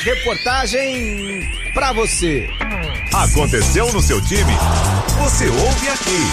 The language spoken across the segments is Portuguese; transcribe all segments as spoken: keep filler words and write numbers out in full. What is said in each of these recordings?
reportagem pra você. Aconteceu no seu time? Você ouve aqui.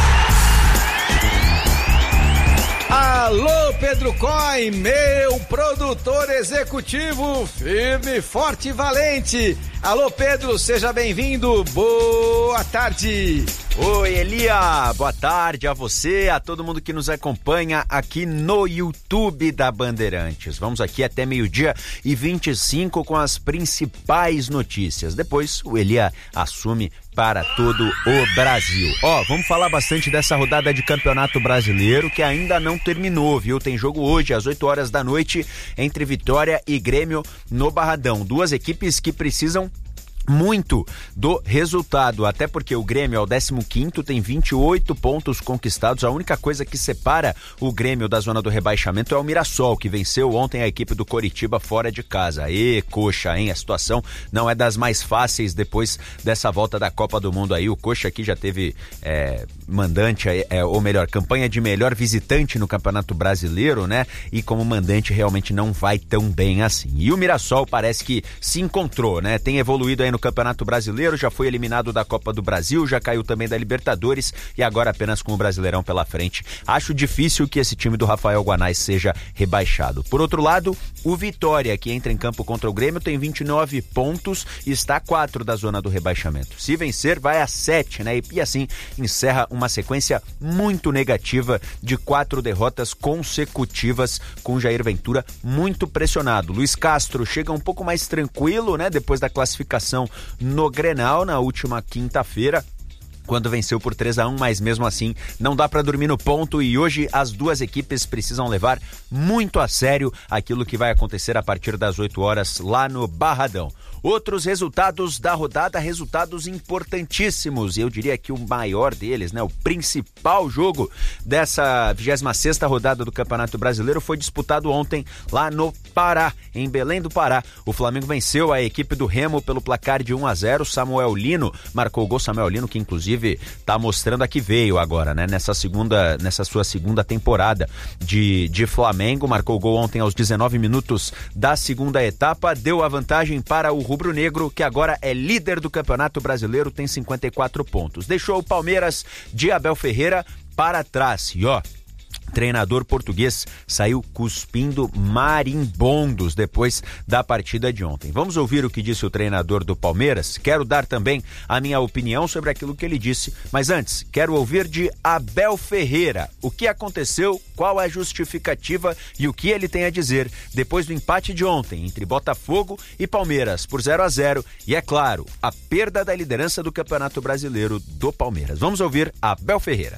Alô, Pedro Coy, meu produtor executivo, firme, forte e valente. Alô, Pedro, seja bem-vindo, boa tarde. Oi, Elia, boa tarde a você, a todo mundo que nos acompanha aqui no YouTube da Bandeirantes. Vamos aqui até meio-dia e vinte e cinco com as principais notícias. Depois o Elia assume para todo o Brasil. Ó, vamos falar bastante dessa rodada de Campeonato Brasileiro que ainda não terminou, viu? Tem jogo hoje às oito horas da noite entre Vitória e Grêmio no Barradão. Duas equipes que precisam muito do resultado, até porque o Grêmio é o décimo quinto, tem vinte e oito pontos conquistados. A única coisa que separa o Grêmio da zona do rebaixamento é o Mirassol, que venceu ontem a equipe do Coritiba fora de casa. E coxa, hein? A situação não é das mais fáceis depois dessa volta da Copa do Mundo aí. O Coxa aqui já teve é, mandante, é, ou melhor, campanha de melhor visitante no Campeonato Brasileiro, né? E como mandante realmente não vai tão bem assim. E o Mirassol parece que se encontrou, né? Tem evoluído aí no Campeonato Brasileiro, já foi eliminado da Copa do Brasil, já caiu também da Libertadores e agora apenas com o Brasileirão pela frente. Acho difícil que esse time do Rafael Guanais seja rebaixado. Por outro lado, o Vitória, que entra em campo contra o Grêmio, tem vinte e nove pontos e está a quatro da zona do rebaixamento. Se vencer, vai a sete, né? E assim encerra uma sequência muito negativa de quatro derrotas consecutivas, com Jair Ventura muito pressionado. Luiz Castro chega um pouco mais tranquilo, né? Depois da classificação no Grenal na última quinta-feira, quando venceu por três a um, mas mesmo assim não dá para dormir no ponto e hoje as duas equipes precisam levar muito a sério aquilo que vai acontecer a partir das oito horas lá no Barradão. Outros resultados da rodada, resultados importantíssimos, e eu diria que o maior deles, né, o principal jogo dessa vigésima sexta rodada do Campeonato Brasileiro foi disputado ontem lá no Pará, em Belém do Pará. O Flamengo venceu a equipe do Remo pelo placar de um a zero, Samuel Lino marcou o gol, Samuel Lino que inclusive está mostrando a que veio agora, né, nessa segunda, nessa sua segunda temporada de, de Flamengo, marcou o gol ontem aos dezenove minutos da segunda etapa, deu a vantagem para o rubro-negro, que agora é líder do Campeonato Brasileiro, tem cinquenta e quatro pontos. Deixou o Palmeiras de Abel Ferreira para trás. E ó, treinador português saiu cuspindo marimbondos depois da partida de ontem. Vamos ouvir o que disse o treinador do Palmeiras? Quero dar também a minha opinião sobre aquilo que ele disse, mas antes, quero ouvir de Abel Ferreira o que aconteceu, qual a justificativa e o que ele tem a dizer depois do empate de ontem entre Botafogo e Palmeiras por zero a zero e, é claro, a perda da liderança do Campeonato Brasileiro do Palmeiras. Vamos ouvir Abel Ferreira.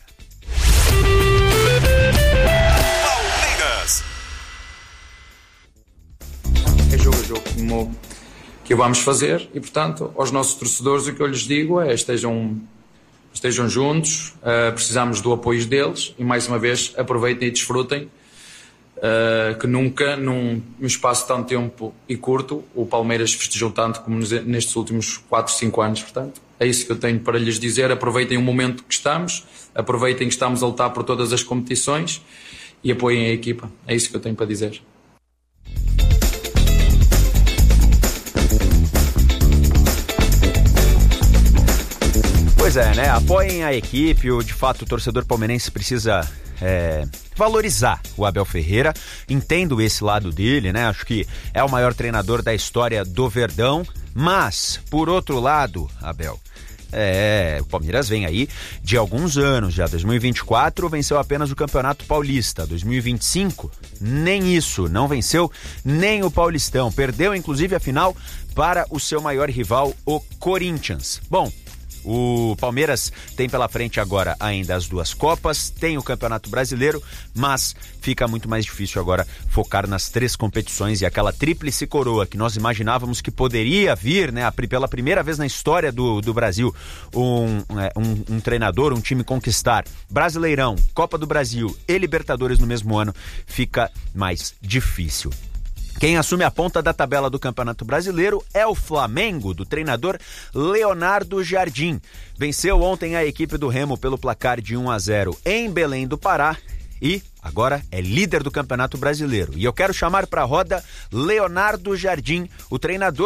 É jogo a jogo como que vamos fazer e, portanto, aos nossos torcedores o que eu lhes digo é estejam, estejam juntos, uh, precisamos do apoio deles e, mais uma vez, aproveitem e desfrutem uh, que nunca, num, num espaço de tanto tempo e curto, o Palmeiras festejou tanto como nos, nestes últimos quatro, cinco anos, portanto, é isso que eu tenho para lhes dizer. Aproveitem o momento que estamos, aproveitem que estamos a lutar por todas as competições e apoiem a equipa. É isso que eu tenho para dizer. Pois é, né? Apoiem a equipe. De fato, o torcedor palmeirense precisa é, valorizar o Abel Ferreira. Entendo esse lado dele, né? Acho que é o maior treinador da história do Verdão. Mas, por outro lado, Abel, é, o Palmeiras vem aí de alguns anos já. dois mil e vinte e quatro venceu apenas o Campeonato Paulista. dois mil e vinte e cinco, nem isso. Não venceu nem o Paulistão. Perdeu, inclusive, a final para o seu maior rival, o Corinthians. Bom, o Palmeiras tem pela frente agora ainda as duas Copas, tem o Campeonato Brasileiro, mas fica muito mais difícil agora focar nas três competições e aquela tríplice coroa que nós imaginávamos que poderia vir, né, pela primeira vez na história do, do Brasil, um, um, um treinador, um time conquistar Brasileirão, Copa do Brasil e Libertadores no mesmo ano, fica mais difícil. Quem assume a ponta da tabela do Campeonato Brasileiro é o Flamengo, do treinador Leonardo Jardim. Venceu ontem a equipe do Remo pelo placar de um a zero em Belém do Pará e agora é líder do Campeonato Brasileiro. E eu quero chamar para a roda Leonardo Jardim, o treinador